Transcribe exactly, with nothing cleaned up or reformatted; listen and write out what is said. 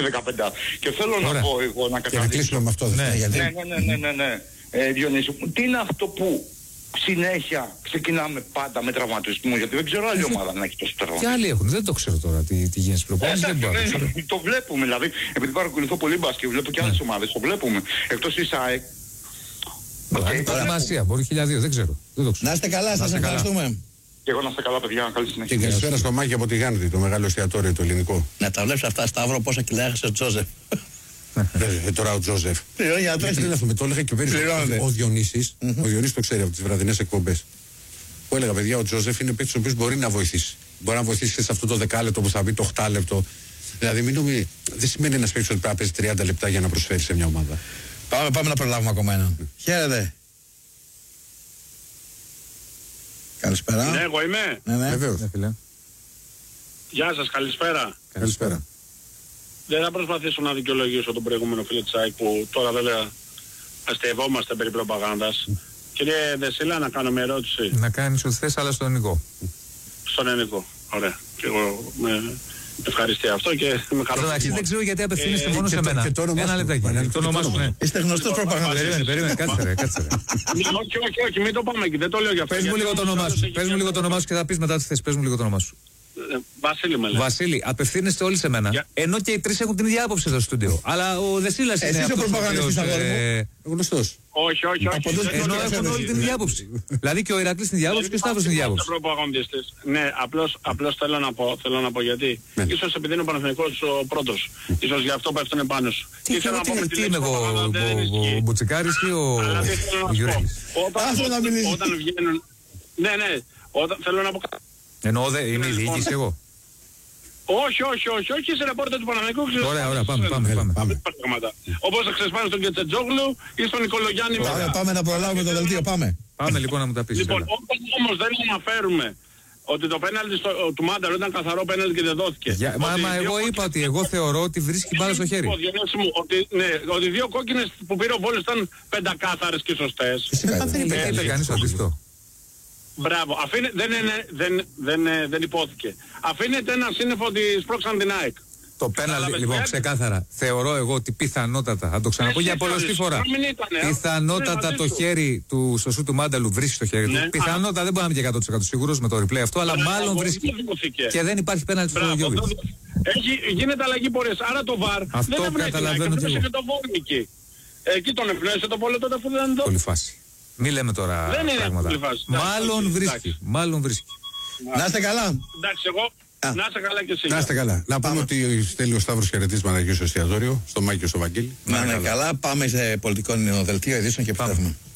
δεκαπέντε. Και θέλω Ωραία. να πω εγώ να καταδείξω. Και να κλείσουμε με αυτό. Ναι, γιατί... ναι, ναι, ναι, ναι, ναι. Ε, Διονύση, τι είναι αυτό που συνέχεια ξεκινάμε πάντα με τραυματισμούς, γιατί δεν ξέρω άλλη ομάδα να έχει τόσο τραυματισμούς. Και άλλοι έχουν, δεν το ξέρω τώρα τι, τι γίνεται στις προπόνησεις. Ε, ναι, το βλέπουμε δηλαδή, επειδή παρακολουθώ πολύ μπάσκετ, βλέπω και άλλες ομάδες, το βλέπουμε. Εκτός της ΑΕΚ. Υπάρχει προετοιμασία, μπορεί χίλια δύο, δεν ξέρω. Δεν το ξέρω. Να είστε καλά, σας ευχαριστούμε. Και εγώ να είστε καλά, παιδιά, καλή συνέχεια. Και καλησπέρα στο Μάκη από τη Γάνδη, το μεγάλο εστιατόριο το ελληνικό. Να τα βλέπεις αυτά, Σταύρο, πόσα κιλά έχασε ο Τζόζεφ. Τώρα ο Τζόζεφ. Με το έλεγα και πέρυσι. Ο Διονύσης, ο Διονύσης το ξέρει από τις βραδινές εκπομπές. Που έλεγα, παιδιά, ο Τζόζεφ είναι παίκτης ο οποίος μπορεί να βοηθήσει. Μπορεί να βοηθήσει και σε αυτό το δεκάλεπτο που θα μπει το οχτάλεπτο. Δηλαδή, μην νομίζει, δεν σημαίνει ένας παίκτης ότι πρέπει να παίζει τριάντα λεπτά για να προσφέρει σε μια ομάδα. Πάμε, πάμε να προλάβουμε ακόμα ένα. Χαίρετε. Καλησπέρα. Ναι, εγώ είμαι. Ναι, ναι. Βεβαίως. Γεια σας, καλησπέρα. Καλησπέρα. Δεν θα προσπαθήσω να δικαιολογήσω τον προηγούμενο φίλο της ΑΕΚ που τώρα βέβαια αστευόμαστε περί προπαγάνδας. Κύριε Δεσίλα, να κάνω μια ερώτηση. Να κάνεις ό,τι θες, αλλά στον ελληνικό. Στον ελληνικό. Ωραία. Και εγώ με ευχαριστεί αυτό και με χαρά. Εντάξει, δεν ξέρω γιατί απευθύνεστε μόνο σε μένα. Ένα λεπτάκι. Το όνομά σου, ναι. Είστε γνωστός προπαγάνδας. Περίμενε, περίμενε, κάτσε ρε, κάτσε ρε. Όχι, όχι, όχι, μην το πάμε εκεί, δεν το λέω για αυτό. Πες μου λίγο το όνομά σου. Πες μου λίγο το όνομά σου και θα πεις μετά τι θες. Πες μου λίγο το όνομά σου. Βασίλη με λέει. Βασίλη, απευθύνεστε όλοι σε μένα. Yeah. Ενώ και οι τρεις έχουν την ίδια άποψη εδώ στο στούντιο. Αλλά ο Δεσίλας είναι. Εσύ είσαι ο προπαγανδιστής, αγόρι μου. Γνωστός. Όχι, όχι, όχι. Ενώ έχουν όλοι την ίδια άποψη. Δηλαδή και ο Ηρακλής την ίδια άποψη και ο Σταύρος την ίδια άποψη. Ναι, απλώς θέλω να πω, θέλω να πω γιατί. Ίσως επειδή είναι ο Παναθηναϊκός ο πρώτος. Ίσως γι' αυτό πέφτουν πάνω σου. Τι είμαι εγώ, ο Μπουτσικάρης ή ο Γιουρέλης. Όταν βγαίνουν. Ναι, ναι, θέλω να πω. Εννοώ δε, είμαι η διοίκηση εγώ. Όχι, όχι, όχι, όχι, είσαι ρεπόρτερ του Παναθηναϊκού. Ωραία, ωραία, πάμε, πάμε, πάμε. Όπως θα ξεσπάνε στον Κετσετζόγλου ή στον Νικολογιάννη. Πάμε, πάμε να προλάβουμε το δελτίο, πάμε. Πάμε λοιπόν να μου τα πεις. Λοιπόν, όταν όμως δεν αναφέρουμε ότι το πέναλτι του Μάνταλο ήταν καθαρό πέναλτι και δεν δόθηκε. Μα, μα εγώ είπα ότι εγώ θεωρώ ότι βρίσκει μπάλα στο χέρι. Ότι, ναι, ότι οι δύο κόκκινες που πήρε ο Βόλος ήταν πεντακάθαρες και σωστές. Δεν είπε κανείς το αντίστοιχο. Μπράβο. Αφήνε, δεν, είναι, δεν, δεν, δεν υπόθηκε. Αφήνεται ένα σύννεφο ότι σπρώξαν την ΑΕΚ. Το πέναλτι, λοιπόν, ξεκάθαρα. Θεωρώ εγώ ότι πιθανότατα, θα το ξαναπώ για πολλωστή φορά. Πιθανότατα το χέρι του σωσού του Μάνταλου βρίσκει το χέρι του. Πιθανότατα δεν μπορεί να είμαι και εκατό τοις εκατό σίγουρος με το replay αυτό, αλλά μάλλον βρίσκει. Και δεν υπάρχει πέναλτι στο Γιώβιτς. Γίνεται αλλαγή πορείας. Άρα το βαρ αυτό δεν καταλαβαίνω και εγώ. Εκεί τον ευνόησε το πόλο τότε αφού δεν το. Πολύ φάση. Μη λέμε τώρα πράγματα. Μάλλον βρίσκει. Μάλλον βρίσκει. Να είστε καλά. Εντάξει, εγώ. Να είστε καλά και εσύ. Να είστε καλά. Να πούμε ότι στέλνει ο Σταύρος χαιρετίσμα να γυρίσει στο εστιατόριο, στο Μάκη και στο Βαγγέλη. Να είναι καλά. Πάμε σε πολιτικό νεοδελτίο ειδήσεων και πάμε.